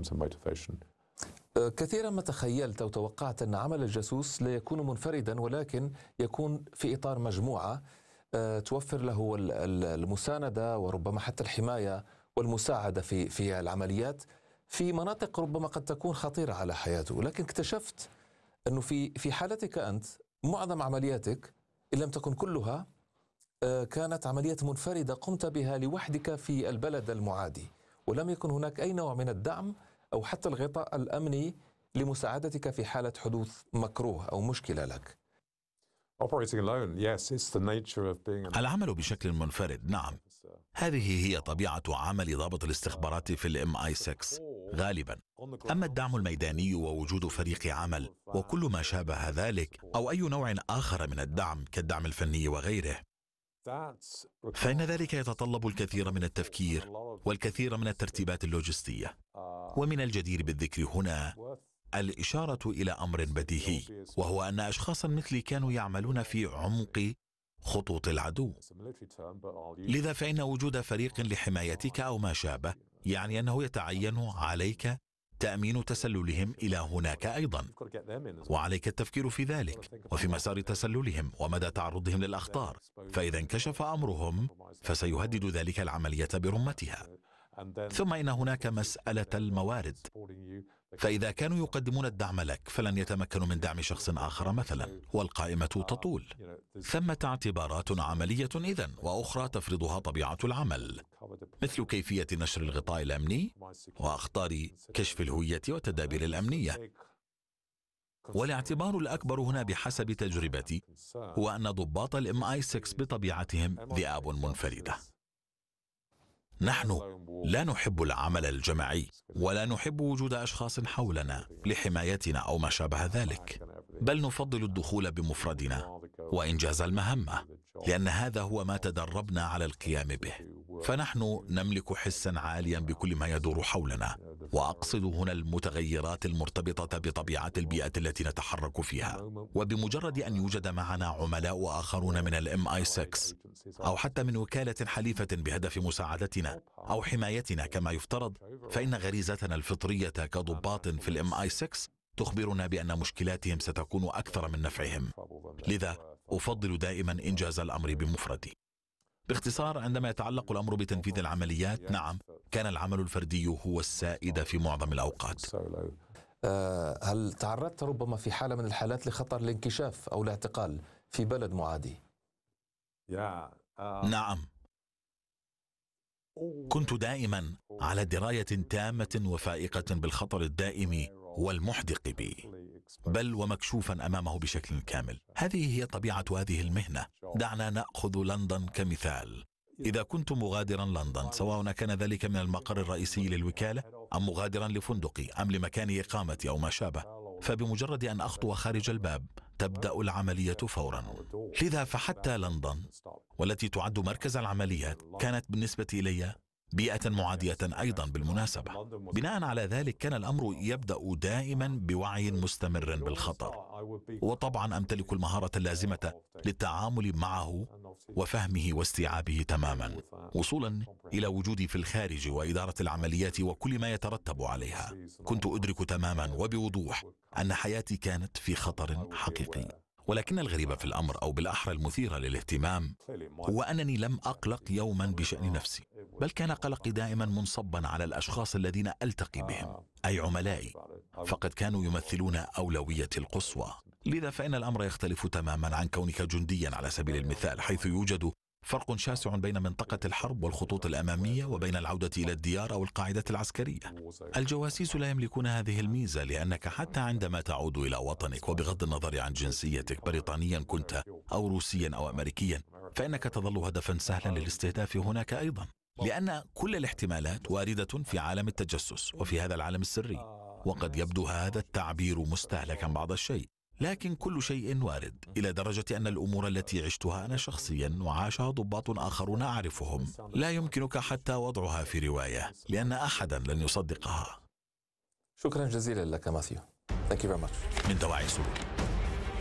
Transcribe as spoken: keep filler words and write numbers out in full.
terms of motivation. كثيرا ما تخيلت أو توقعت أن عمل الجاسوس لا يكون منفردا، ولكن يكون في إطار مجموعة توفر له المساندة وربما حتى الحماية والمساعدة في في العمليات في مناطق ربما قد تكون خطيرة على حياته. لكن اكتشفت أنه في في حالتك أنت معظم عملياتك إن لم تكن كلها كانت عمليات منفردة قمت بها لوحدك في البلد المعادي، ولم يكن هناك أي نوع من الدعم أو حتى الغطاء الأمني لمساعدتك في حالة حدوث مكروه أو مشكلة لك. العمل بشكل منفرد، نعم، هذه هي طبيعة عمل ضابط الاستخبارات في الام اي ستة غالبا. أما الدعم الميداني ووجود فريق عمل وكل ما شابه ذلك أو أي نوع آخر من الدعم كالدعم الفني وغيره، فإن ذلك يتطلب الكثير من التفكير والكثير من الترتيبات اللوجستية. ومن الجدير بالذكر هنا الإشارة إلى أمر بديهي، وهو أن أشخاصا مثلي كانوا يعملون في عمق خطوط العدو. لذا فإن وجود فريق لحمايتك أو ما شابه يعني أنه يتعين عليك تأمين تسللهم إلى هناك أيضا، وعليك التفكير في ذلك وفي مسار تسللهم ومدى تعرضهم للأخطار، فإذا انكشف أمرهم فسيهدد ذلك العملية برمتها. ثم إن هناك مسألة الموارد، فإذا كانوا يقدمون الدعم لك فلن يتمكنوا من دعم شخص آخر مثلا، والقائمة تطول. ثمة اعتبارات عملية إذن وأخرى تفرضها طبيعة العمل، مثل كيفية نشر الغطاء الأمني وأخطار كشف الهوية والتدابير الأمنية. والاعتبار الأكبر هنا بحسب تجربتي هو أن ضباط الام اي ستة بطبيعتهم ذئاب منفردة. نحن لا نحب العمل الجماعي ولا نحب وجود أشخاص حولنا لحمايتنا أو ما شابه ذلك، بل نفضل الدخول بمفردنا وإنجاز المهمة، لأن هذا هو ما تدربنا على القيام به. فنحن نملك حسا عاليا بكل ما يدور حولنا، وأقصد هنا المتغيرات المرتبطة بطبيعة البيئة التي نتحرك فيها. وبمجرد أن يوجد معنا عملاء آخرون من الام اي ستة أو حتى من وكالة حليفة بهدف مساعدتنا أو حمايتنا كما يفترض، فإن غريزتنا الفطرية كضباط في الام اي ستة تخبرنا بأن مشكلاتهم ستكون أكثر من نفعهم. لذا أفضل دائما إنجاز الأمر بمفردي. باختصار، عندما يتعلق الأمر بتنفيذ العمليات، نعم، كان العمل الفردي هو السائد في معظم الأوقات. هل تعرضت ربما في حالة من الحالات لخطر الانكشاف أو الاعتقال في بلد معادي؟ نعم، كنت دائما على دراية تامة وفائقة بالخطر الدائم والمحدق بي، بل ومكشوفا أمامه بشكل كامل. هذه هي طبيعة هذه المهنة. دعنا نأخذ لندن كمثال. إذا كنت مغادرا لندن، سواء كان ذلك من المقر الرئيسي للوكالة أم مغادرا لفندقي أم لمكان إقامتي أو ما شابه، فبمجرد أن أخطو خارج الباب تبدأ العملية فورا. لذا فحتى لندن، والتي تعد مركز العمليات، كانت بالنسبة إلي بيئة معادية أيضا بالمناسبة. بناء على ذلك كان الأمر يبدأ دائما بوعي مستمر بالخطر، وطبعا أمتلك المهارة اللازمة للتعامل معه وفهمه واستيعابه تماما، وصولا إلى وجودي في الخارج وإدارة العمليات وكل ما يترتب عليها. كنت أدرك تماما وبوضوح أن حياتي كانت في خطر حقيقي. ولكن الغريب في الأمر، أو بالأحرى المثير للاهتمام، هو أنني لم أقلق يوما بشأن نفسي، بل كان قلقي دائما منصبا على الأشخاص الذين ألتقي بهم، أي عملائي، فقد كانوا يمثلون أولويتي القصوى. لذا فإن الأمر يختلف تماما عن كونك جنديا على سبيل المثال، حيث يوجد فرق شاسع بين منطقة الحرب والخطوط الأمامية وبين العودة إلى الديار أو القاعدة العسكرية. الجواسيس لا يملكون هذه الميزة، لأنك حتى عندما تعود إلى وطنك، وبغض النظر عن جنسيتك، بريطانيا كنت أو روسيا أو أمريكيا، فإنك تظل هدفا سهلا للاستهداف هناك أيضا، لأن كل الاحتمالات واردة في عالم التجسس وفي هذا العالم السري. وقد يبدو هذا التعبير مستهلكا بعض الشيء، لكن كل شيء وارد، إلى درجة أن الأمور التي عشتها أنا شخصيا وعاشها ضباط آخرون أعرفهم لا يمكنك حتى وضعها في رواية، لأن أحدا لن يصدقها. شكرا جزيلا لك ماثيو. Thank you very much. من دواعي سرور.